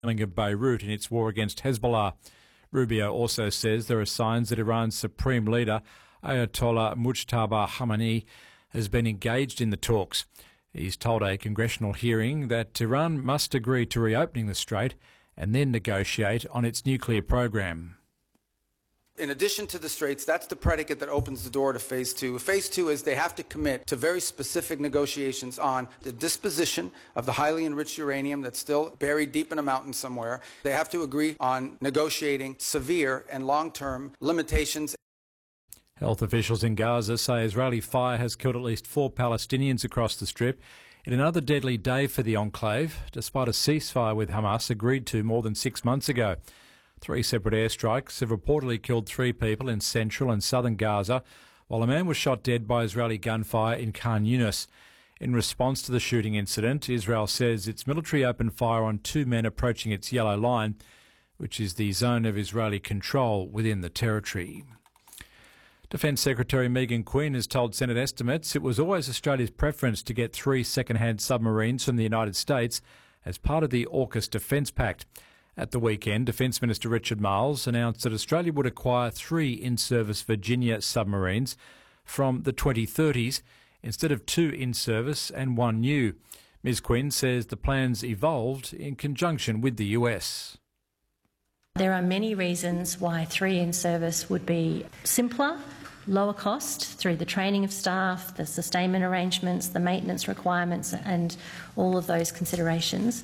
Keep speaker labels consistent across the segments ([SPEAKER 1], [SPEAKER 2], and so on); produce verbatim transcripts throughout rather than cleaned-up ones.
[SPEAKER 1] of Beirut in its war against Hezbollah. Rubio also says there are signs that Iran's supreme leader, Ayatollah Mujtaba Khamenei, has been engaged in the talks. He's told a congressional hearing that Iran must agree to reopening the strait and then negotiate on its nuclear program.
[SPEAKER 2] In addition to the straits, that's the predicate that opens the door to phase two. Phase two is they have to commit to very specific negotiations on the disposition of the highly enriched uranium that's still buried deep in a mountain somewhere. They have to agree on negotiating severe and long-term limitations.
[SPEAKER 1] Health officials in Gaza say Israeli fire has killed at least four Palestinians across the Strip in another deadly day for the enclave, despite a ceasefire with Hamas agreed to more than six months ago. Three separate airstrikes have reportedly killed three people in central and southern Gaza, while a man was shot dead by Israeli gunfire in Khan Yunis. In response to the shooting incident, Israel says its military opened fire on two men approaching its yellow line, which is the zone of Israeli control within the territory. Defence Secretary Megan Quinn has told Senate estimates it was always Australia's preference to get three second-hand submarines from the United States as part of the AUKUS Defence Pact. At the weekend, Defence Minister Richard Marles announced that Australia would acquire three in-service Virginia submarines from the twenty thirties instead of two in-service and one new. Miz Quinn says the plans evolved in conjunction with the U S.
[SPEAKER 3] There are many reasons why three in-service would be simpler, lower cost through the training of staff, the sustainment arrangements, the maintenance requirements and all of those considerations.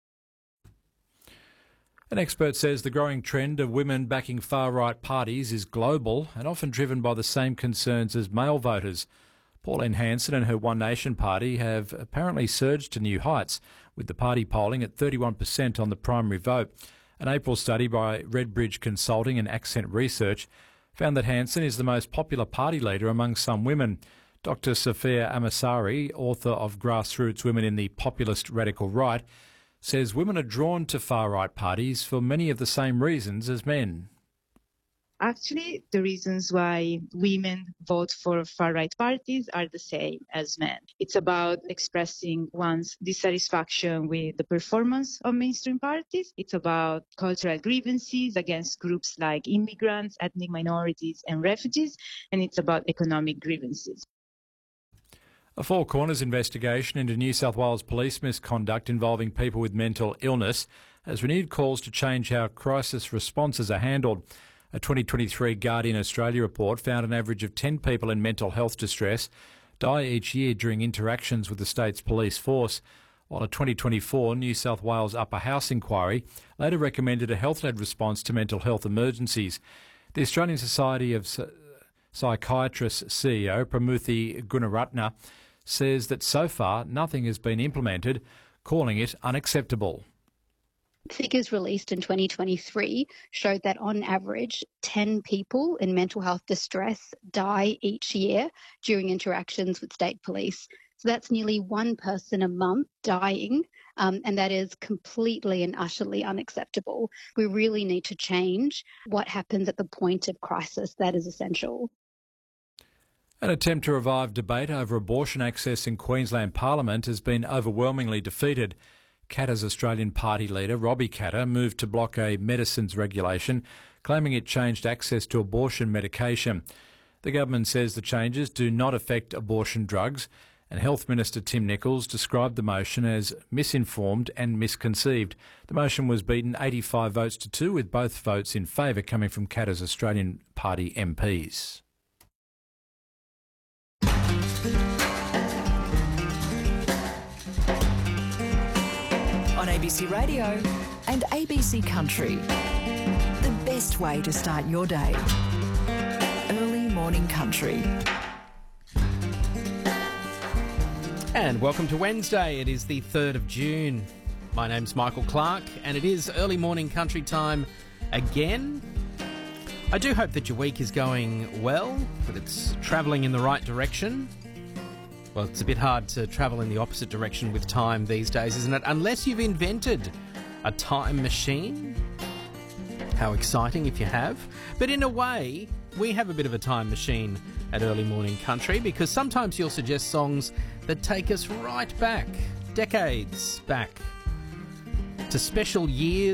[SPEAKER 1] An expert says the growing trend of women backing far-right parties is global and often driven by the same concerns as male voters. Pauline Hanson and her One Nation party have apparently surged to new heights, with the party polling at thirty-one percent on the primary vote. An April study by Redbridge Consulting and Accent Research found that Hanson is the most popular party leader among some women. Doctor Sophia Amasari, author of Grassroots Women in the Populist Radical Right, says women are drawn to far-right parties for many of the same reasons as men.
[SPEAKER 4] Actually, the reasons why women vote for far-right parties are the same as men. It's about expressing one's dissatisfaction with the performance of mainstream parties. It's about cultural grievances against groups like immigrants, ethnic minorities, and refugees. And it's about economic grievances.
[SPEAKER 1] A Four Corners investigation into New South Wales police misconduct involving people with mental illness has renewed calls to change how crisis responses are handled. A twenty twenty-three Guardian Australia report found an average of ten people in mental health distress die each year during interactions with the state's police force, while a twenty twenty-four New South Wales Upper House inquiry later recommended a health-led response to mental health emergencies. The Australian Society of Psychiatrists C E O, Pramuthi Gunaratna, says that so far nothing has been implemented, calling it unacceptable.
[SPEAKER 5] Figures released in twenty twenty-three showed that on average ten people in mental health distress die each year during interactions with state police. So that's nearly one person a month dying, um, and that is completely and utterly unacceptable. We really need to change what happens at the point of crisis. That is essential.
[SPEAKER 1] An attempt to revive debate over abortion access in Queensland Parliament has been overwhelmingly defeated. Katter's Australian Party leader, Robbie Katter, moved to block a medicines regulation, claiming it changed access to abortion medication. The government says the changes do not affect abortion drugs, and Health Minister Tim Nicholls described the motion as misinformed and misconceived. The motion was beaten eighty-five votes to two, with both votes in favour coming from Katter's Australian Party M Ps.
[SPEAKER 6] On A B C Radio and A B C Country. The best way to start your day. Early morning country.
[SPEAKER 7] And welcome to Wednesday. It is the third of June. My name's Michael Clark and it is early morning country time again. I do hope that your week is going well, that it's travelling in the right direction. Well, it's a bit hard to travel in the opposite direction with time these days, isn't it? Unless you've invented a time machine. How exciting if you have. But in a way, we have a bit of a time machine at Early Morning Country because sometimes you'll suggest songs that take us right back, decades back, to special years